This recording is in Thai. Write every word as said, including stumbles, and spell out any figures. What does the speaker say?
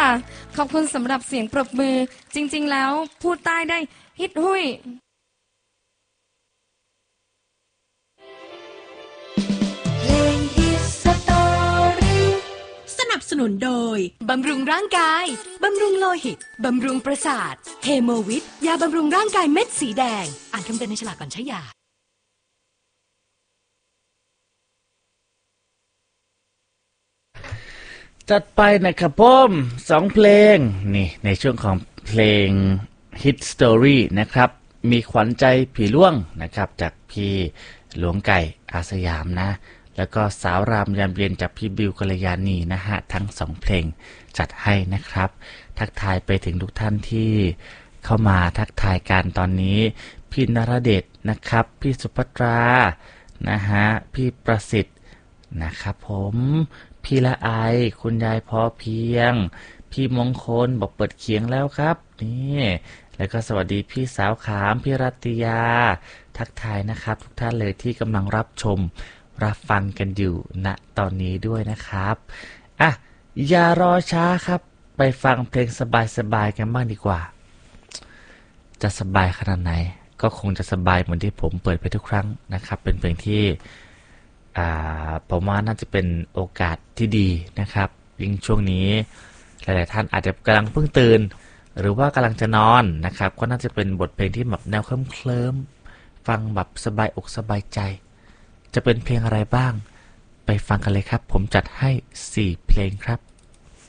ขอบคุณสำหรับเสียงปรบมือจริงๆแล้วพูดใต้ได้ฮิตหุยสนับสนุนโดยบำรุงร่างกายบำรุงโลหิตบำรุงประสาทเฮโมวิทยาบำรุงร่างกายเม็ดสีแดงอ่านคำเตือนในฉลากก่อนใช้ยาจัดไปนะครับผมสองเพลงนี่ในช่วงของเพลง Hit Story นะครับมีขวัญใจผีล่วงนะครับจากพี่หลวงไก่อาสยามนะแล้วก็สาวรามยามเย็นจากพี่บิวกัลยาณีนะฮะทั้งสองเพลงจัดให้นะครับทักทายไปถึงทุกท่านที่เข้ามาทักทายกันตอนนี้พี่นรเดชนะครับพี่สุภัตรานะฮะพี่ประสิทธิ์นะครับผมพี่ละไอคุณยายพอเพียงพี่มงคลบอกเปิดเคียงแล้วครับนี่แล้วก็สวัสดีพี่สาวขามพี่รัตยาทักทายนะครับทุกท่านเลยที่กำลังรับชมรับฟังกันอยู่ณตอนนี้ด้วยนะครับอ่ะอย่ารอช้าครับไปฟังเพลงสบายๆกันบ้างดีกว่าจะสบายขนาดไหนก็คงจะสบายเหมือนที่ผมเปิดไปทุกครั้งนะครับเป็นเพลงที่อ่าผมว่าน่าจะเป็นโอกาสที่ดีนะครับยิ่งช่วงนี้หลายๆท่านอาจจะกำลังเพิ่งตื่นหรือว่ากำลังจะนอนนะครับก็น่าจะเป็นบทเพลงที่แบบแนวเคลิ้มๆฟังแบบสบายอกสบายใจจะเป็นเพลงอะไรบ้างไปฟังกันเลยครับผมจัดให้สี่เพลงครับ